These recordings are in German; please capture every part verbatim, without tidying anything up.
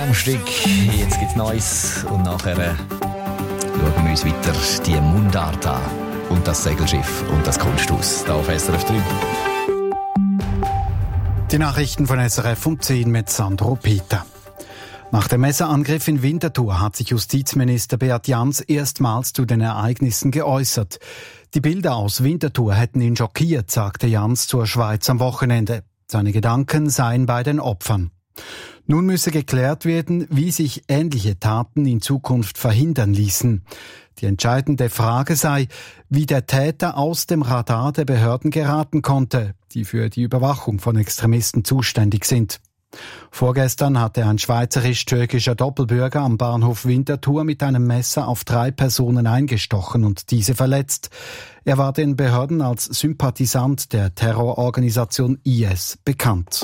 Am Stück, jetzt gibt's Neues und nachher äh, schauen wir uns weiter die Mundart an und das Segelschiff und das Kunsthaus hier auf S R F drei. Die Nachrichten von S R F um zehn mit Sandro Peter. Nach dem Messerangriff in Winterthur hat sich Justizminister Beat Jans erstmals zu den Ereignissen geäußert. Die Bilder aus Winterthur hätten ihn schockiert, sagte Jans zur Schweiz am Wochenende. Seine Gedanken seien bei den Opfern. Nun müsse geklärt werden, wie sich ähnliche Taten in Zukunft verhindern ließen. Die entscheidende Frage sei, wie der Täter aus dem Radar der Behörden geraten konnte, die für die Überwachung von Extremisten zuständig sind. Vorgestern hatte ein schweizerisch-türkischer Doppelbürger am Bahnhof Winterthur mit einem Messer auf drei Personen eingestochen und diese verletzt. Er war den Behörden als Sympathisant der Terrororganisation I S bekannt.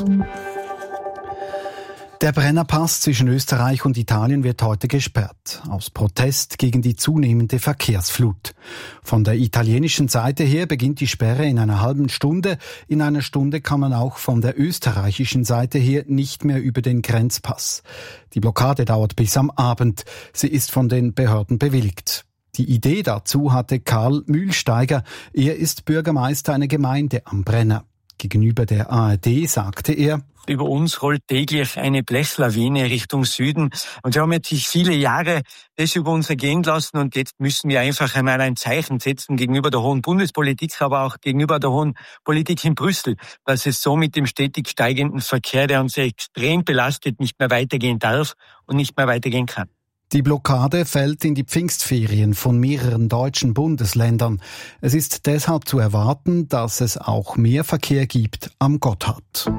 Der Brennerpass zwischen Österreich und Italien wird heute gesperrt, aus Protest gegen die zunehmende Verkehrsflut. Von der italienischen Seite her beginnt die Sperre in einer halben Stunde. In einer Stunde kann man auch von der österreichischen Seite her nicht mehr über den Grenzpass. Die Blockade dauert bis am Abend. Sie ist von den Behörden bewilligt. Die Idee dazu hatte Karl Mühlsteiger. Er ist Bürgermeister einer Gemeinde am Brenner. Gegenüber der A R D sagte er: Über uns rollt täglich eine Blechlawine Richtung Süden. Und wir haben jetzt viele Jahre das über uns ergehen lassen. Und jetzt müssen wir einfach einmal ein Zeichen setzen gegenüber der hohen Bundespolitik, aber auch gegenüber der hohen Politik in Brüssel, dass es so mit dem stetig steigenden Verkehr, der uns extrem belastet, nicht mehr weitergehen darf und nicht mehr weitergehen kann. Die Blockade fällt in die Pfingstferien von mehreren deutschen Bundesländern. Es ist deshalb zu erwarten, dass es auch mehr Verkehr gibt am Gotthard.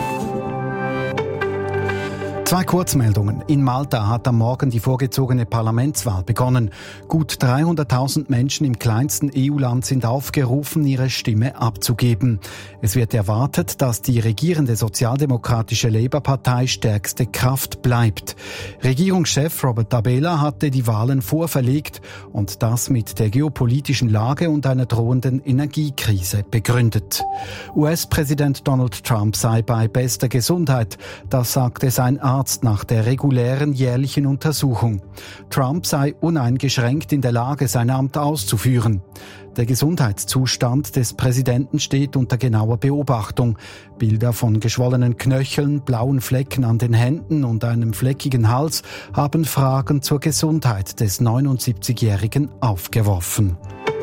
Zwei Kurzmeldungen. In Malta hat am Morgen die vorgezogene Parlamentswahl begonnen. Gut dreihunderttausend Menschen im kleinsten E U-Land sind aufgerufen, ihre Stimme abzugeben. Es wird erwartet, dass die regierende sozialdemokratische Labour-Partei stärkste Kraft bleibt. Regierungschef Robert Abela hatte die Wahlen vorverlegt und das mit der geopolitischen Lage und einer drohenden Energiekrise begründet. U S-Präsident Donald Trump sei bei bester Gesundheit. Das sagte sein Arzt nach der regulären jährlichen Untersuchung. Trump sei uneingeschränkt in der Lage, sein Amt auszuführen. Der Gesundheitszustand des Präsidenten steht unter genauer Beobachtung. Bilder von geschwollenen Knöcheln, blauen Flecken an den Händen und einem fleckigen Hals haben Fragen zur Gesundheit des neunundsiebzigjährigen aufgeworfen.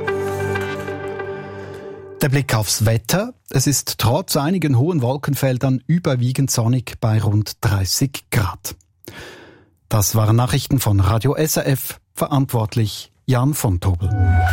Der Blick aufs Wetter. Es ist trotz einigen hohen Wolkenfeldern überwiegend sonnig bei rund dreißig Grad. Das waren Nachrichten von Radio S R F. Verantwortlich Jan von Tobel.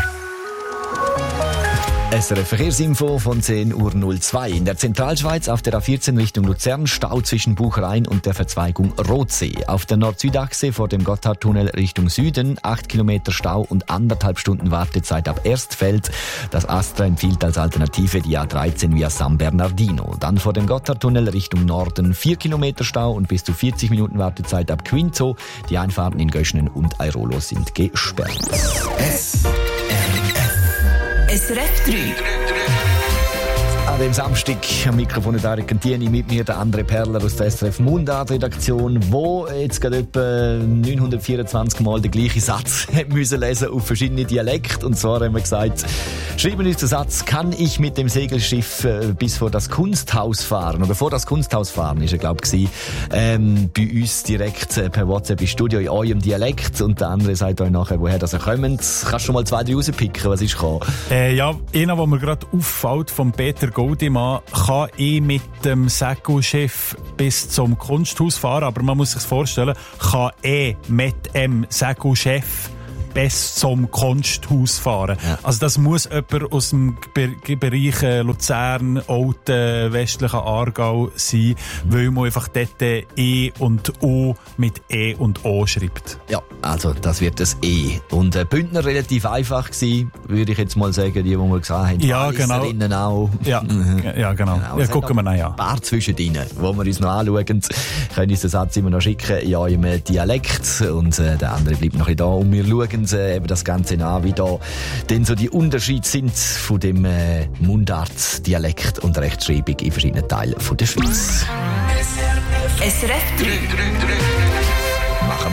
S R F Verkehrsinfo von zehn Uhr null zwei. In der Zentralschweiz auf der A vierzehn Richtung Luzern Stau zwischen Buchrein und der Verzweigung Rotsee. Auf der Nord-Süd-Achse vor dem Gotthardtunnel Richtung Süden acht Kilometer Stau und anderthalb Stunden Wartezeit ab Erstfeld. Das Astra empfiehlt als Alternative die A dreizehn via San Bernardino. Dann vor dem Gotthardtunnel Richtung Norden vier Kilometer Stau und bis zu vierzig Minuten Wartezeit ab Quinzo. Die Einfahrten in Göschenen und Airolo sind gesperrt. S R F S R F drei. An dem Samstag am Mikrofon Dario Cantieni, mit mir der André Perler aus der S R F Mundart-Redaktion, wo jetzt gerade etwa neunhundertvierundzwanzig Mal den gleichen Satz müssen lesen auf verschiedene Dialekte. Und zwar haben wir gesagt, schreiben uns den Satz: Kann ich mit dem Segelschiff äh, bis vor das Kunsthaus fahren? Oder vor das Kunsthaus fahren, ist er, glaube ich, ähm, bei uns direkt äh, per WhatsApp im Studio in eurem Dialekt. Und der andere sagt euch nachher, woher das kommt. Kannst du schon mal zwei, drei rauspicken, was ist gekommen? Äh, ja, einer, der mir gerade auffällt, von Peter Goldimann, kann ich mit dem Segelschiff bis zum Kunsthaus fahren, aber man muss sich vorstellen, kann ich mit dem Segelschiff bis zum Kunsthaus fahren. Ja. Also das muss jemand aus dem Be- Bereich Luzern, Olten, westlichen Aargau sein, weil man einfach dort E und O mit E und O schreibt. Ja, also das wird das E. Und äh, Bündner relativ einfach gewesen, würde ich jetzt mal sagen, die, die wir gesagt haben. Ja, genau. Auch. Ja, ja, genau. genau. Ja, gucken wir noch an. Ein paar zwischendrin, wo wir uns noch anschauen. Können uns den Satz immer noch schicken in eurem Dialekt. Und äh, der andere bleibt noch ein bisschen da und wir schauen Äh, eben das Ganze an, wie da denn so die Unterschiede sind von dem äh, Mundart, Dialekt und Rechtschreibung in verschiedenen Teilen von der Schweiz. S R F drei.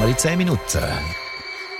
wir in zehn Minuten.